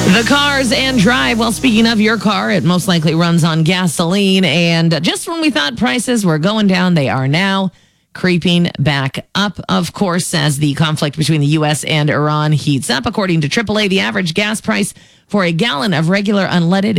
The Cars and Drive. Well, speaking of your car, it most likely runs on gasoline. And just when we thought prices were going down, they are now creeping back up, of course, as the conflict between the U.S. and Iran heats up. According to AAA, the average gas price for a gallon of regular unleaded